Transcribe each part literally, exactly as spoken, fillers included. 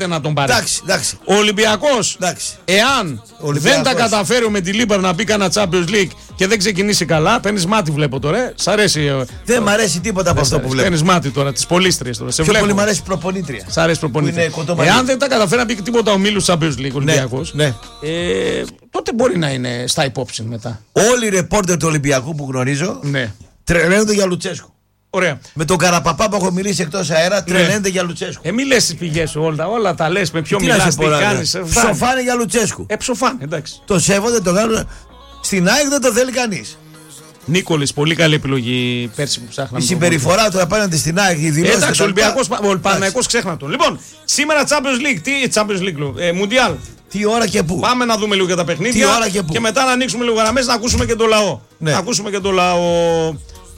να τον πάρει. Εντάξει, εντάξει. Ο Ολυμπιακός, εάν Ολυμπιακός. δεν τα καταφέρει με τη Λίμπαρ να μπει κανένα Champions League και δεν ξεκινήσει καλά, παίρνει μάτι, βλέπω τώρα. Σ' αρέσει. Δεν μ' αρέσει τίποτα από αυτό που βλέπω. Παίρνει μάτι τώρα, τις πολίστριες τώρα. Σε Πιο βλέπω. πολύ μ' αρέσει προπονήτρια. Σ' αρέσει προπονήτρια. Εάν δεν τα καταφέρει να μπει τίποτα ομίλου Champions League, Ολυμπιακός, ναι, ναι. Ε, τότε μπορεί να είναι στα υπόψη μετά. Όλοι οι ρεπόρτερ του Ολυμπιακού που γνωρίζω ναι. τρελαίνονται για Λουτσέσκου. Ωραία. Με τον Καραπαπά που έχω μιλήσει εκτός αέρα, τρελαίνεται ναι. για Λουτσέσκου. Ε, μη λες τις πηγές σου, όλα, όλα τα λες με ποιο μιλάς, τι κάνεις. Ψοφάνε για Λουτσέσκου. Ε, ψοφάνε, εντάξει. Το σέβονται, το κάνουν. Στην ΑΕΚ δεν το θέλει κανείς. Νίκολης, πολύ καλή επιλογή πέρσι που ψάχναμε. Η συμπεριφορά του απέναντι στην ΑΕΚ, η δηλώση. Εντάξει, ο Ολυμπιακός, ο Παναθηναϊκός ξέχνα τον. Λοιπόν, σήμερα Champions League, τι Champions League, ε, Mundial. Τι ώρα και πού. Πάμε να δούμε λίγο για τα παιχνίδια. Τι ώρα και πού. Και μετά να ανοίξουμε λίγο γραμμές να ακούσουμε και τον λαό. Ναι. Να ακούσουμε και τον λαό.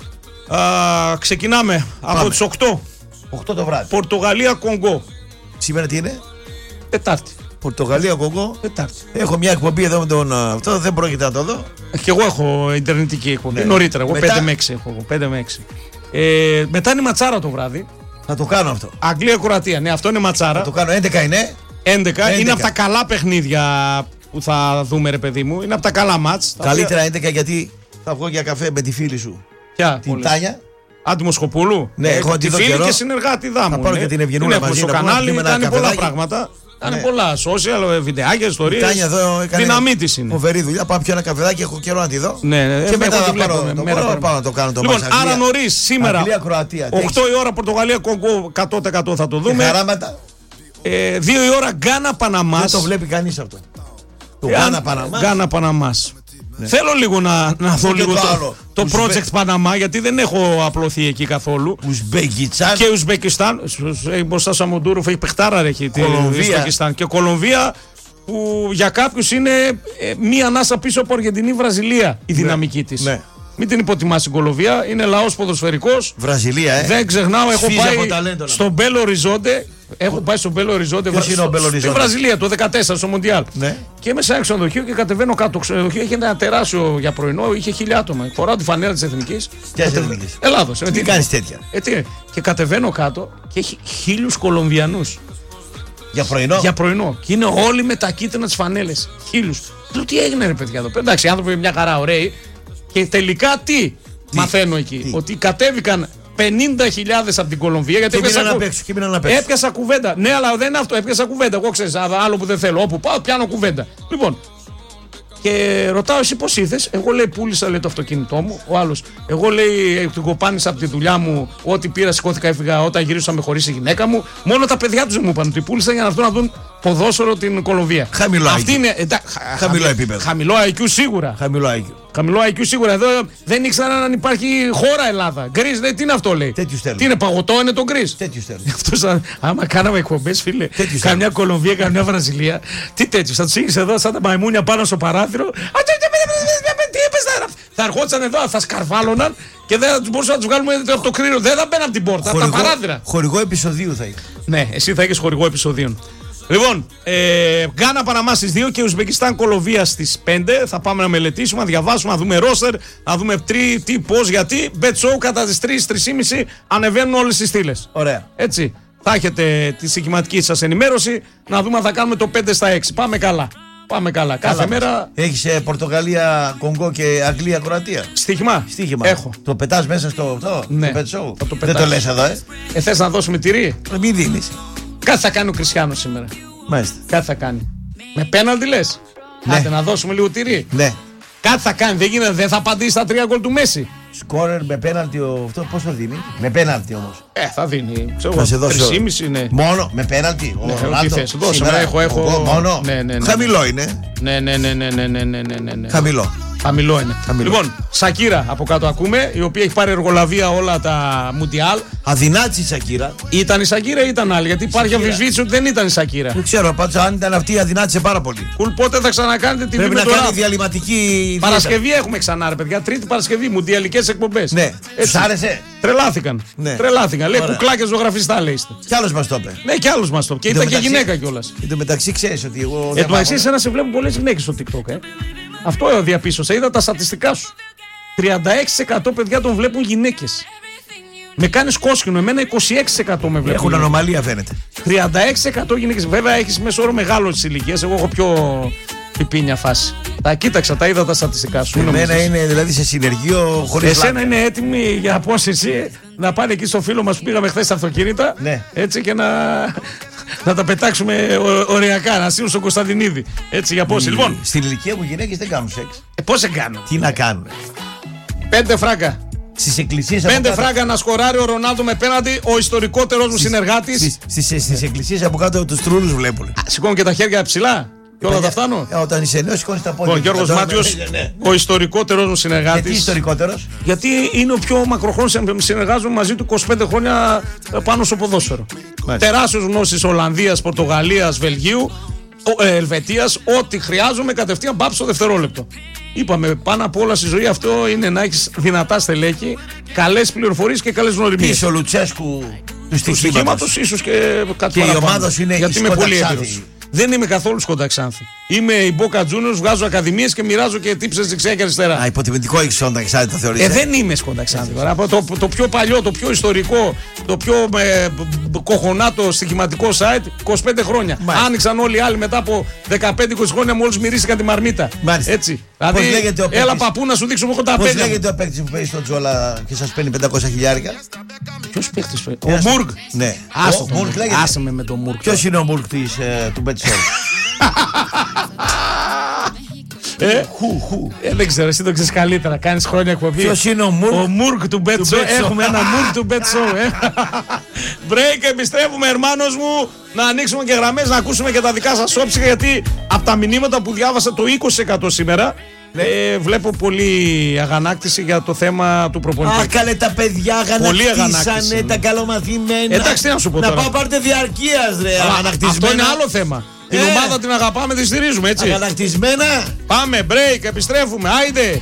Α, ξεκινάμε Πάμε. από τις οκτώ. οκτώ το βράδυ. Πορτογαλία, Κονγκό. Σήμερα τι είναι? Τετάρτη. Πορτογαλία, Κονγκό. Τετάρτη. Έχω μια εκπομπή εδώ με τον αυτό, δεν πρόκειται να το δω. Και εγώ έχω ιντερνετική εκπομπή. Ναι. Νωρίτερα, εγώ μετά... πέντε με έξι έχω. πέντε με έξι. Ε, μετά είναι ματσάρα το βράδυ. Θα το κάνω αυτό. Αγγλία-Κροατία. Ναι, αυτό είναι ματσάρα. Θα το κάνω. έντεκα είναι. έντεκα. έντεκα. Είναι από τα καλά παιχνίδια που θα δούμε, ρε παιδί μου. Είναι από τα καλά μάτς. Καλύτερα έντεκα γιατί θα βγω για καφέ με τη φίλη σου. Ποια? Την Τάνια. Άντι Μοσχοπούλου. Ναι, ε, έχω τη φίλη καιρό. και συνεργάτη δάμου. Θα πάρω ναι. και την Ευγενούλα μαζί. Στο κανάλι κάνει πολλά πράγματα. Κάνει ναι. πολλά social, βιντεάκια, ιστορίες. Η Τάνια εδώ έκανε δύναμή της είναι. Φοβερή δουλειά. Πάω πιω ένα καφεδάκι, έχω καιρό να τη δω. Ναι, ναι, και μετά θα πάρω, πάρω, το πάρω, πάω να το κάνω το λοιπόν, μάτσα. άρα νωρίς σήμερα. Αγγλία, Κροατία. οκτώ η ώρα Πορτογαλία, Κονγκό, εκατό τοις εκατό θα το δούμε. Χαράματα. Ε, δύο η ώρα Γκάνα, Παναμάς. Δεν το βλέπει κανείς αυτό. Το Γκάνα, Παναμάς. Γκάνα, Παναμάς. Ναι. Θέλω λίγο να, να δω λίγο το, το, το project Παναμά, γιατί δεν έχω απλωθεί εκεί καθόλου. Ουσμπεκιστάν. Και Ουσμπεκιστάν. Μπροστά σου Αμοντούροφ έχει παιχτάρα, έχει Ουσμπεκιστάν. Και Κολομβία, που για κάποιους είναι ε, μία ανάσα πίσω από Αργεντινή-Βραζιλία η δυναμική ναι. της. Ναι. Μην την υποτιμάς την Κολομβία, είναι λαός ποδοσφαιρικός. Βραζιλία, ε. Δεν ξεχνάω, έχω πάει στον Μπέλο Οριζόντε. Έχω πάει στον Μπέλο Οριζόντε. Ποιος είναι ο Μπέλο Οριζόντε? Στη Βραζιλία, το δεκατέσσερα στο Μοντιάλ. Ναι. Και είμαι σε ένα ξενοδοχείο και κατεβαίνω κάτω. Το ξενοδοχείο είχε ένα τεράστιο για πρωινό, είχε χίλια άτομα. Φοράω τη φανέλα της Εθνικής. Ποια Κατε... Εθνικής? Ελλάδος. Τι κάνεις τέτοια? Ε, τι, και κατεβαίνω κάτω και έχει χίλιους Κολομβιανούς. Για πρωινό. Για πρωινό. Και είναι όλοι με τα κίτρινα τις φανέλες. Χίλιους. Λέω τι έγινε ρε παιδιά εδώ. Εντάξει, οι άνθρωποι μια χαρά ωραίοι. Και τελικά τι, τι? μαθαίνω εκεί. Τι? Ότι κατέβηκαν πενήντα χιλιάδες από την Κολομβία. Γιατί και έπιασα, κου... παίξω, και να παίξω. έπιασα κουβέντα. Ναι, αλλά δεν είναι αυτό. Έπιασα κουβέντα. Εγώ ξέρεις, άλλο που δεν θέλω. Όπου πάω, πιάνω κουβέντα. Λοιπόν, και ρωτάω εσύ πώς ήρθες. Εγώ λέει πούλησα λέει, το αυτοκίνητό μου. Ο άλλος, εγώ λέει την κοπάνησα από τη δουλειά μου. Ό,τι πήρα, σηκώθηκα, έφυγα. Όταν γύρισα με χωρίς η γυναίκα μου. Μόνο τα παιδιά τους μου είπαν ότι πούλησαν για να έρθουν να δουν ποδόσφαιρο την Κολομβία. Χαμηλό Αυτή άι κιου. Είναι, εντά, χαμηλό επίπεδο. Χαμηλό άι κιου σίγουρα. Χαμηλό άι κιου. Χαμηλό άι κιου σίγουρα. Εδώ δεν ήξεραν αν υπάρχει χώρα Ελλάδα. Γκρις, λέει, τι είναι αυτό λέει. Τέτοιους θέλουν. Τι είναι, παγωτό είναι το γκρις. Τέτοιους θέλουν. Αυτός, άμα κάναμε εκπομπές, φίλε, καμιά Κολομβία, καμιά Βραζιλία. Τι τέτοιους, θα τους είχες εδώ σαν τα μαϊμούνια πάνω στο παράθυρο. Τι είπες, θα ερχόντουσαν εδώ, θα σκαρβάλωναν και δεν θα μπορούσαμε να τους βγάλουμε από το κρύο. Δεν θα μπαίνουν από την πόρτα, από τα παράθυρα. Χορηγό επεισοδίου θα είχε. Ναι, εσύ θα έχεις χορηγό επεισοδίων. Λοιπόν, ε, Γκάνα Παναμά στις δύο και Ουσμπεκιστάν Κολομβία στις πέντε. Θα πάμε να μελετήσουμε, να διαβάσουμε, να δούμε ρόστερ, να δούμε τρί, τι, πώς, γιατί. Bet show κατά τις τρεις, τρεις και μισή ανεβαίνουν όλες τις στήλες. Ωραία. Έτσι. Θα έχετε τη συγκεκριματική σας ενημέρωση, να δούμε αν θα κάνουμε το πέντε στα έξι. Πάμε καλά. Πάμε καλά. καλά. Κάθε μέρα. Έχεις ε, Πορτογαλία, Κονγκό και Αγγλία, Κροατία. Στοίχημα. Στοίχημα. Έχω. Το πετάς μέσα στο αυτό, ναι. το Bet show. Το δεν το λες εδώ, ε. ε θες να δώσουμε τυρί. Ε, μην δίνεις. Κάτι θα κάνει ο Κριστιάνος σήμερα. Μάλιστα. Κάτι θα κάνει. Με πέναλτι λες. Ναι. Άντε να δώσουμε λίγο τυρί. Ναι. Κάτι θα κάνει. Δεν γίνεται. Δεν θα απαντήσει στα τρία γκολ του Μέση. Σκόρερ με πέναλτι, αυτό πώς το δίνει. Με πέναλτι όμως. Ε, θα δίνει. Ξέρω εγώ. τρεις και μισή ναι. Μόνο με πέναλτι. Ναι, τι θες. Δώσε με. Έχω, έχω. Μόνο. Ναι, ναι, ναι. Χαμηλό είναι. Ναι, ναι, ναι, ναι, ναι, ναι, ναι, ναι. Χαμηλό. Χαμηλό είναι. Χαμηλό. Λοιπόν, Σακύρα από κάτω ακούμε, η οποία έχει πάρει εργολαβία όλα τα Μουντιάλ. Αδυνάτησε η Σακύρα. Ήταν η Σακύρα ή ήταν άλλη? Γιατί υπάρχει αμφισβήτηση ότι δεν ήταν η Σακύρα. Δεν ξέρω, πάντως αν ήταν αυτή, αδυνάτησε πάρα πολύ. Κουλ, πότε θα ξανακάνετε την Πρέπει να κάνει διαλυματική. Παρασκευή έχουμε ξανά, ρε παιδιά. Τρίτη Παρασκευή, μουντιαλικές εκπομπές. Ναι. Τους άρεσε. Τρελάθηκαν. Ναι. Τρελάθηκαν. Λέει κουκλάκια ζωγραφιστά, λέει. Κι άλλος μας το είπε. Ναι, κι άλλος μας το είπε. Και ήταν και γυναίκα κιόλας. Εν τω μεταξύ ξέρεις ότι εγώ. Εν τω μεταξύ, εσένα σε βλέπουν πολλές γυναίκες στο TikTok, ε. Αυτό διαπίστωσα. Είδα τα στατιστικά σου. τριάντα έξι τοις εκατό παιδιά τον βλέπουν γυναίκες. Με κάνεις κόσκινο, εμένα είκοσι έξι τοις εκατό με βλέπουν. Έχουν ανομαλία φαίνεται. τριάντα έξι τοις εκατό γυναίκες. Βέβαια έχεις μέσο όρο μεγάλο της ηλικίας. Εγώ έχω πιο πιπίνια φάση. Τα κοίταξα, τα είδα τα στατιστικά σου. Εμένα είναι δηλαδή σε συνεργείο χωρίς. Εσένα λάκα. είναι έτοιμη για απόσυρση να πάνε εκεί στο φίλο μας που πήγαμε χθες στα αυτοκίνητα. Ναι. Έτσι και να, να τα πετάξουμε ω- ωριακά, να στείλουν στον Κωνσταντινίδη. Έτσι για απόσυρση. Λοιπόν, Στην ηλικία μου γυναίκες δεν κάνουν σεξ. ε, πώς εγκάνω. Τι να κάνουν. Πέντε φράγκα. Στις εκκλησίες Πέντε από κάτω- φράγκα να σκοράρει ο Ρονάλντο με πέναντι, ο ιστορικότερος μου συνεργάτης. Στις, στις, στις εκκλησίες από κάτω τους τρούλους βλέπουν. Σηκώνω και τα χέρια ψηλά. Και όλα τα φτάνω. Ε, Όταν είσαι νέος σηκώνεις τα πόδια. Ο Γιώργος Τώρα, Μάτιος, ναι, ναι. ο ιστορικότερος μου συνεργάτης. Γιατί ιστορικότερος. Γιατί είναι ο πιο μακροχρόνιος, συνεργάζομαι μαζί του είκοσι πέντε χρόνια πάνω στο ποδόσφαιρο. Μάλιστα. Τεράστιος γνώσης Ολλανδίας, Πορτογαλίας, Βελγίου, ο- ε, Ελβετίας, ό,τι χρειάζομαι κατευθείαν μπαπ στο δευτερόλεπτο. Είπαμε, πάνω απ' όλα στη ζωή αυτό είναι να έχεις δυνατά στελέχη, καλές πληροφορίες και καλές γνωριμίες. Πίσω ο Λουτσέσκου του Του στοιχήματος. στοιχήματος ίσως και κάτι Και η παραπάνω. ομάδα σου είναι γιατί η είμαι Σκόντα πολύ Ξάνθη. έμπειρος. Δεν είμαι καθόλου Σκόντα Ξάνθη. Είμαι η Boca Juniors, βγάζω ακαδημίες και μοιράζω και τύψες δεξιά και αριστερά. Α, υποτιμητικό έχεις όντα εξάρτητα το θεωρείς. Ε, ε? δεν είμαι Σκόντα Ξάνθη. Το, το, το πιο παλιό, το πιο ιστορικό, το πιο ε, κοχονάτο στοιχηματικό site, είκοσι πέντε χρόνια. Μάλιστα. Άνοιξαν όλοι οι άλλοι μετά από δεκαπέντε είκοσι χρόνια, μόλις μυρίστηκαν τη μαρμίτα. Μάλιστα. Έτσι. Πώς Δηλαδή, λέγεται ο έλα παίκτης? παππού να σου δείξω που έχω τα Πώς πέντε. λέγεται ο παίκτης που παίζει στο Τζόλα και σας παίρνει πεντακόσια χιλιάρικα. Ποιος παίχτης, ο Ένας- Μούργκ. Ναι. Άστο Ο τον Μουρκ Μουρκ. λέγεται. Άσε με με τον Μούργκ. Ποιος είναι ο Μουρκ της, ε, του Μπέτσολ. Ε, Χου, χου. ε, δεν ξέρω, εσύ το ξέρεις καλύτερα. Κάνεις χρόνια εκπομπή. Ποιος είναι ο Μουρκ? Ο Μουρκ του Bet Του Show. Bet Show. Έχουμε ένα Μουρκ του Bet Show. ε. Break, επιστρέφουμε, ερμάνος μου. Να ανοίξουμε και γραμμές, να ακούσουμε και τα δικά σας όψυχα. Γιατί από τα μηνύματα που διάβασα το είκοσι τοις εκατό σήμερα, ε, βλέπω πολύ αγανάκτηση για το θέμα του προπονητή. Αχ, καλέ τα παιδιά Πολύ αγανακτήσανε, αγανάκτηση. τα καλομαθημένα. Εντάξει, τι να σου πω Να τώρα. πάω πάρτε διαρκείας ρε, Αλλά αγανακτισμένα. αυτό είναι άλλο θέμα. Την Ε. ομάδα την αγαπάμε, τη στηρίζουμε, έτσι. Αγανακτισμένα. Πάμε, break, επιστρέφουμε, άιντε.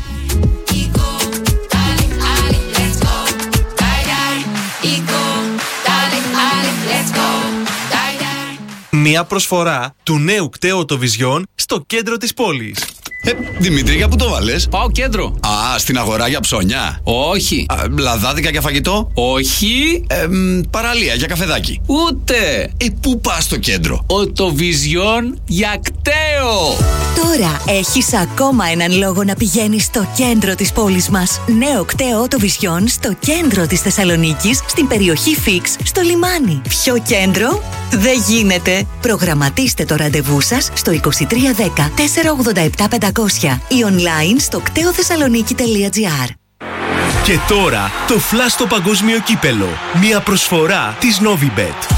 Μια προσφορά του νέου κταίου οτοβιζιών στο κέντρο της πόλης. Ε, Δημήτρη, για πού το βάλες? Πάω κέντρο. Α, στην αγορά για ψώνια. Όχι. Α, λαδάδικα για φαγητό. Όχι. Ε, μ, παραλία για καφεδάκι. Ούτε. Ε, πού πας στο κέντρο? Οτοβιζιόν για κταίο. Τώρα έχεις ακόμα έναν λόγο να πηγαίνεις στο κέντρο της πόλης μας. Νέο κταίο Οτοβιζιόν στο κέντρο της Θεσσαλονίκης, στην περιοχή Φίξ, στο λιμάνι. Ποιο κέντρο? Δεν γίνεται. Προγραμματίστε το ραντεβού σας στο είκοσι τρία δέκα τετρακόσια ογδόντα επτά πεντακόσια ή online στο κταίο θεσσαλονίκη τελεία τζι άρ. Και τώρα το φλας στο παγκόσμιο κύπελο. Μια προσφορά της Novibet.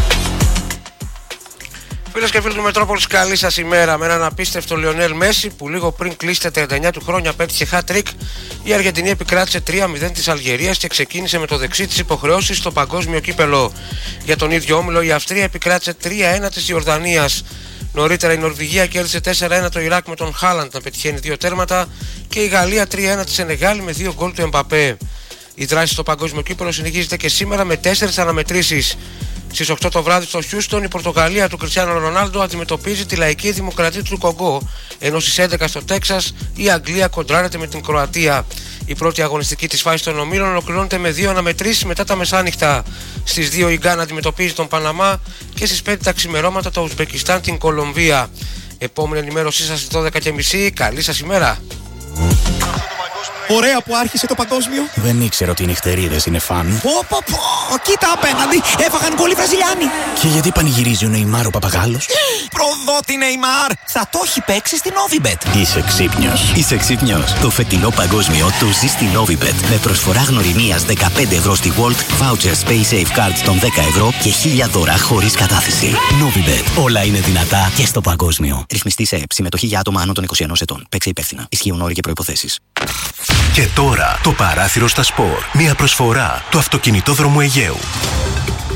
Φίλες και φίλοι του Μετρόπολης, καλή σας ημέρα. Με έναν απίστευτο Λιονέλ Μέση που λίγο πριν κλείσει τα τριάντα εννιά του χρόνια πέτυχε hat-trick, η Αργεντινή επικράτησε τρία μηδέν της Αλγερίας και ξεκίνησε με το δεξί της υποχρεώσεις στο παγκόσμιο κύπελο. Για τον ίδιο όμιλο η Αυστρία επικράτησε τρία ένα της Ιορδανίας. Νωρίτερα η Νορβηγία κέρδισε τέσσερα ένα το Ιράκ με τον Χάλαντ να πετυχαίνει δύο τέρματα και η Γαλλία τρία ένα τη Σενεγάλη με δύο γκολ του Εμπαπέ. Η δράση στο παγκόσμιο κύπελο συνεχίζεται και σήμερα με τέσσερις αναμετρήσεις. Στις οκτώ το βράδυ στο Χιούστον η Πορτογαλία του Κριστιάνο Ρονάλντο αντιμετωπίζει τη Λαϊκή Δημοκρατία του Κογκό, ενώ στις έντεκα στο Τέξας η Αγγλία κοντράρεται με την Κροατία. Η πρώτη αγωνιστική της φάσης των ομίλων ολοκληρώνεται με δύο αναμετρήσεις μετά τα μεσάνυχτα. Στις δύο η Γκάνα αντιμετωπίζει τον Παναμά και στις πέντε τα ξημερώματα το Ουσμπεκιστάν την Κολομβία. Επόμενη ενημέρωσή σας στις δώδεκα και μισή. Καλή σας ημέρα. Ωραία που άρχισε το παγκόσμιο. Δεν ήξερα ότι οι νυχτερίδες είναι φαν. Πω πω πω, κοίτα απέναντι, έφαγαν γκολ οι Βραζιλιάνοι. Και γιατί πανηγυρίζει ο Νεϊμάρ ο Παπαγάλος? Προδότη Νεϊμάρ, θα το έχει παίξει στην Novibet. Είσαι ξύπνιος. Είσαι ξύπνιος. Το φετινό παγκόσμιο το ζει στη Novibet. Με προσφορά γνωριμίας δεκαπέντε ευρώ στη Volt, voucher Space Safe Cards των δέκα ευρώ και χίλια δώρα χωρίς κατάθεση. Novibet. Όλα είναι δυνατά και στο παγκόσμιο. Ρυθμιστή σε ΕΠ. Συμμετοχή για άτομα άνω των είκοσι ενός ετών. Παίξε υπεύθυνα. Ισχύουν όροι και προϋποθέσεις. Και τώρα το παράθυρο στα σπορ. Μια προσφορά του αυτοκινητόδρομου Αιγαίου.